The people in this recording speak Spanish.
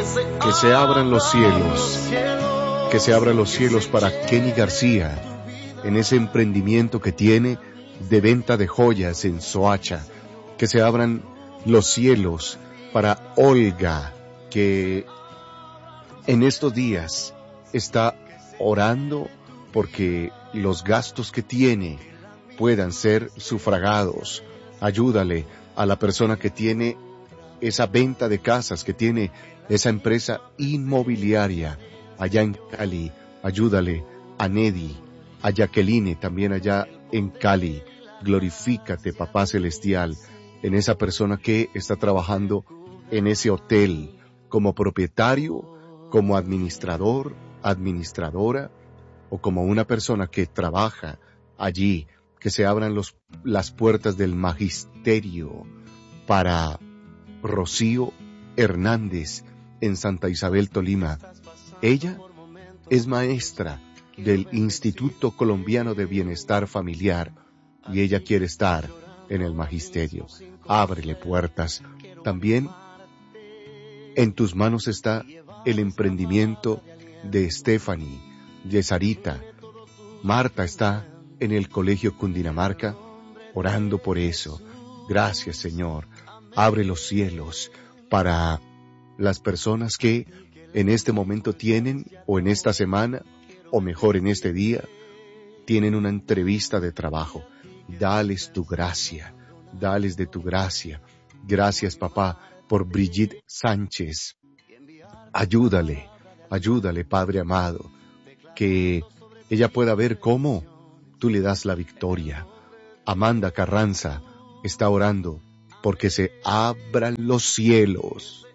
Que se abran los cielos, que se abran los cielos para Kenny García en ese emprendimiento que tiene de venta de joyas en Soacha. Que se abran los cielos para Olga, que en estos días está orando porque los gastos que tiene puedan ser sufragados. Ayúdale a la persona que tiene esa venta de casas, que tiene esa empresa inmobiliaria allá en Cali. Ayúdale a Nedi, a Jacqueline también allá en Cali. Glorifícate, Papá Celestial, en esa persona que está trabajando en ese hotel como propietario, como administrador, administradora, o como una persona que trabaja allí. Que se abran las puertas del magisterio para Rocío Hernández en Santa Isabel, Tolima. Ella es maestra del Instituto Colombiano de Bienestar Familiar y ella quiere estar en el magisterio. Ábrele puertas. También en tus manos está el emprendimiento de Stephanie, de Sarita. Marta está en el Colegio Cundinamarca orando por eso. Gracias, Señor. Abre los cielos para las personas que en este momento tienen, o en esta semana, o mejor en este día, tienen una entrevista de trabajo. Dales tu gracia, dales de tu gracia. Gracias, papá, por Brigitte Sánchez. Ayúdale, Padre amado, que ella pueda ver cómo tú le das la victoria. Amanda Carranza está orando porque se abran los cielos